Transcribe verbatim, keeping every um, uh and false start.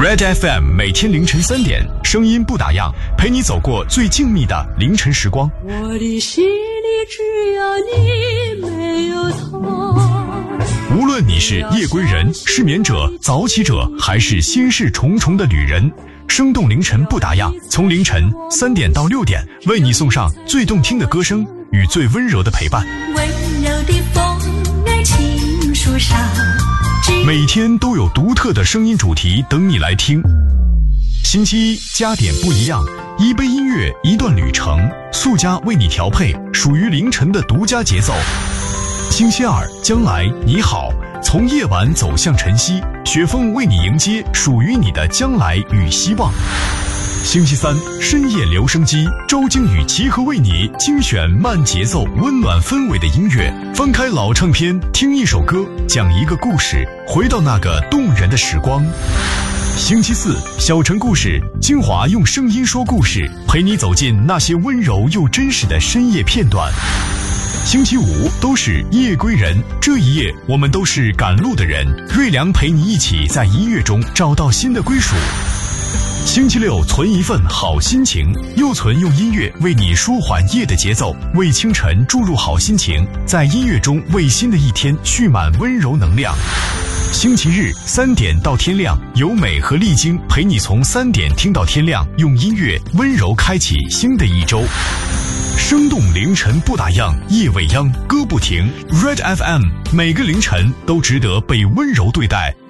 Red F M 每天凌晨三点，声音不打烊，陪你走过最静谧的凌晨时光。 我的心里只有你，没有他。 无论你是夜归人、失眠者、早起者，还是心事重重的旅人，生动凌晨不打烊，从凌晨三点到六点，为你送上最动听的歌声与最温柔的陪伴。 温柔的风儿轻树上， 每天都有独特的声音主题等你来听。星期一加点不一样，一杯音乐，一段旅程，速加为你调配属于凌晨的独家节奏。星期二将来你好，从夜晚走向晨曦，雪峰为你迎接属于你的将来与希望。星期三深夜留声机，周京与齐和为你精选慢节奏温暖氛围的音乐，翻开老唱片，听一首歌，讲一个故事，回到那个动人的时光。星期四小城故事，精华用声音说故事，陪你走进那些温柔又真实的深夜片段。星期五都是夜归人，这一夜我们都是赶路的人，瑞良陪你一起在音乐中找到新的归属。星期六存一份好心情，又存用音乐为你舒缓夜的节奏，为清晨注入好心情，在音乐中为新的一天蓄满温柔能量。星期日三点到天亮，由美和丽晶陪你从三点听到天亮，用音乐温柔开启新的一周。生动凌晨不打烊，夜未央歌不停。 Red F M 每个凌晨都值得被温柔对待，